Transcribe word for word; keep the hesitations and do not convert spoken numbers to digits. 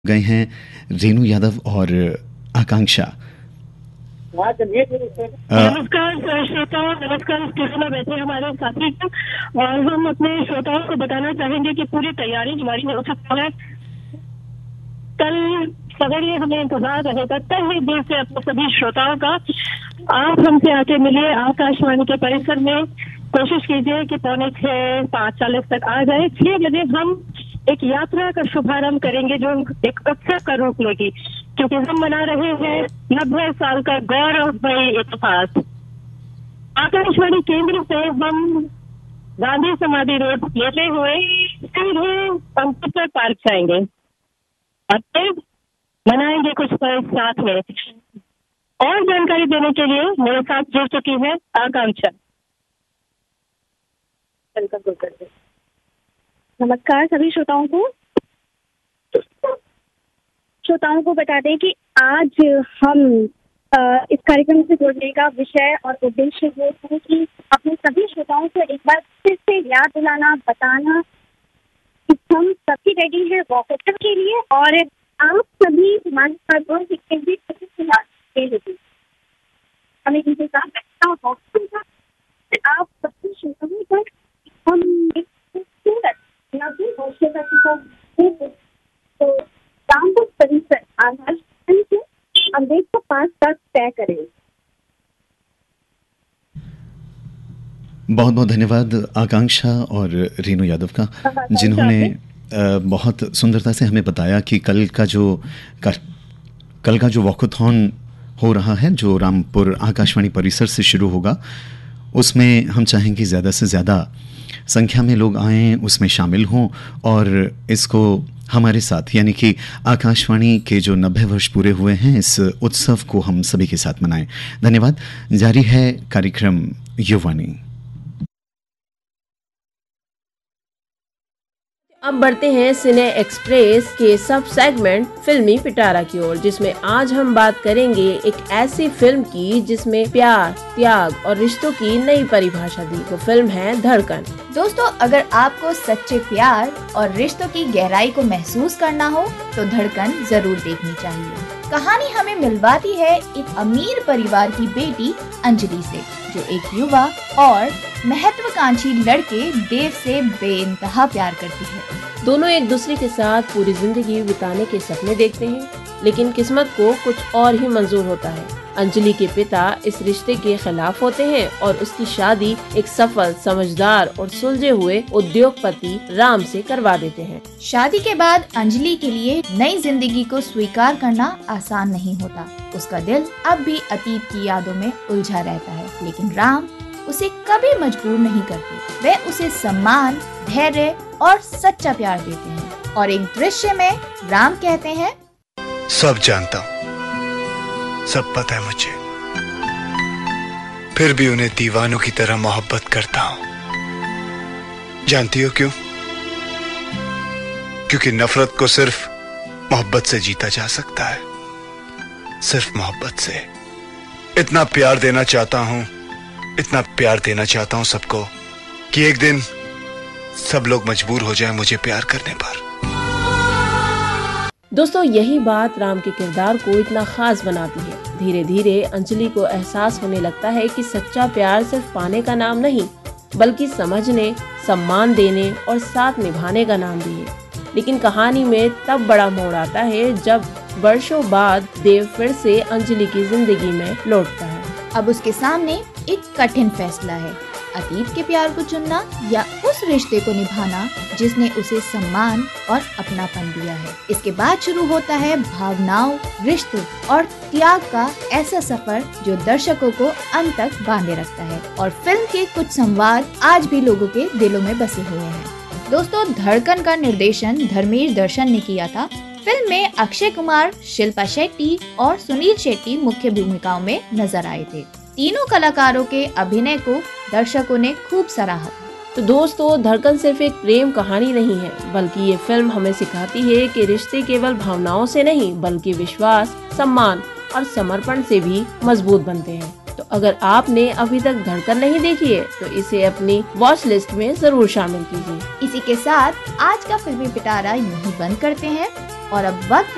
गए हैं रेणु यादव और आकांक्षा। नमस्कार श्रोताओं, नमस्कार स्टेशन में बैठे हमारे साथी को, और हम अपने श्रोताओं को बताना चाहेंगे कि पूरी तैयारी हमारी हो सकती है। कल सवेरे हमें इंतजार रहेगा तहे दिल से अपने सभी श्रोताओं का। आप हमसे आके मिलिए आकाशवाणी के परिसर में। कोशिश कीजिए कि पौने छह पाँच चालीस तक आ जाए। छह बजे हम एक यात्रा का शुभारंभ करेंगे जो एक उत्सव का रूप लेगी, क्योंकि हम मना रहे हैं नब्बे साल का गौरवमयी इतिहास। आकाशवाणी केंद्र से हम गांधी समाधि रोड लेते हुए सीधे कंप्यूटर पार्क जाएंगे और फिर मनाएंगे कुछ पल साथ में। और जानकारी देने के लिए मेरे साथ जुड़ चुकी है आकांक्षा। नमस्कार सभी श्रोताओं को श्रोताओं को बता दें कि आज हम इस कार्यक्रम से जुड़ने का विषय और उद्देश्य ये है कि अपने सभी श्रोताओं को एक बार फिर से याद दिलाना, बताना कि हम सभी रेडी हैं वॉकआउट के लिए, और आप सभी हमारे साथ और सीखेंगे हमें इंतजार करना होगा। आप सभी श्रोताओं पर हम एक खूबसूरत तो रामपुर परिसर आकाशवाणी से अमृत को पास तक तय करें। बहुत बहुत धन्यवाद आकांक्षा और रेणु यादव का, जिन्होंने बहुत सुंदरता से हमें बताया कि कल का जो कर, कल का जो वॉकथॉन हो रहा है, जो रामपुर आकाशवाणी परिसर से शुरू होगा, उसमें हम चाहेंगे ज़्यादा से ज़्यादा संख्या में लोग आएं, उसमें शामिल हों और इसको हमारे साथ, यानी कि आकाशवाणी के जो नब्बे वर्ष पूरे हुए हैं, इस उत्सव को हम सभी के साथ मनाएं। धन्यवाद। जारी है कार्यक्रम युवानी। अब बढ़ते हैं सिने एक्सप्रेस के सब सेगमेंट फिल्मी पिटारा की ओर, जिसमें आज हम बात करेंगे एक ऐसी फिल्म की जिसमें प्यार, त्याग और रिश्तों की नई परिभाषा दी। वो फिल्म है धड़कन। दोस्तों, अगर आपको सच्चे प्यार और रिश्तों की गहराई को महसूस करना हो तो धड़कन जरूर देखनी चाहिए। कहानी हमें मिलवाती है एक अमीर परिवार की बेटी अंजलि से, जो एक युवा और महत्वाकांक्षी लड़के देव से बेइंतहा प्यार करती है। दोनों एक दूसरे के साथ पूरी जिंदगी बिताने के सपने देखते हैं, लेकिन किस्मत को कुछ और ही मंजूर होता है। अंजलि के पिता इस रिश्ते के खिलाफ होते हैं और उसकी शादी एक सफल, समझदार और सुलझे हुए उद्योगपति राम से करवा देते हैं। शादी के बाद अंजलि के लिए नई जिंदगी को स्वीकार करना आसान नहीं होता। उसका दिल अब भी अतीत की यादों में उलझा रहता है, लेकिन राम उसे कभी मजबूर नहीं करते। वे उसे सम्मान, धैर्य और सच्चा प्यार देते हैं। और एक दृश्य में राम कहते हैं, सब जानता हूँ, सब पता है मुझे, फिर भी उन्हें दीवानों की तरह मोहब्बत करता हूं। जानती हो क्यों? क्योंकि नफरत को सिर्फ मोहब्बत से जीता जा सकता है, सिर्फ मोहब्बत से। इतना प्यार देना चाहता हूं, इतना प्यार देना चाहता हूं सबको कि एक दिन सब लोग मजबूर हो जाएं मुझे प्यार करने पर। दोस्तों, यही बात राम के किरदार को इतना खास बनाती है। धीरे धीरे अंजलि को एहसास होने लगता है कि सच्चा प्यार सिर्फ पाने का नाम नहीं, बल्कि समझने, सम्मान देने और साथ निभाने का नाम भी है। लेकिन कहानी में तब बड़ा मोड़ आता है जब वर्षों बाद देव फिर से अंजलि की जिंदगी में लौटता है। अब उसके सामने एक कठिन फैसला है, अतीत के प्यार को चुनना या उस रिश्ते को निभाना जिसने उसे सम्मान और अपनापन दिया है। इसके बाद शुरू होता है भावनाओं, रिश्तों और त्याग का ऐसा सफर जो दर्शकों को अंत तक बांधे रखता है। और फिल्म के कुछ संवाद आज भी लोगों के दिलों में बसे हुए हैं। दोस्तों, धड़कन का निर्देशन धर्मेश दर्शन ने किया था। फिल्म में अक्षय कुमार, शिल्पा शेट्टी और सुनील शेट्टी मुख्य भूमिकाओं में नजर आए थे। तीनों कलाकारों के अभिनय को दर्शकों ने खूब सराहा। तो दोस्तों, धड़कन सिर्फ एक प्रेम कहानी नहीं है, बल्कि ये फिल्म हमें सिखाती है कि रिश्ते केवल भावनाओं से नहीं, बल्कि विश्वास, सम्मान और समर्पण से भी मजबूत बनते हैं। तो अगर आपने अभी तक धड़कन नहीं देखी है तो इसे अपनी वॉच लिस्ट में जरूर शामिल कीजिए। इसी के साथ आज का फिल्मी पिटारा यूं ही बंद करते हैं और अब वक्त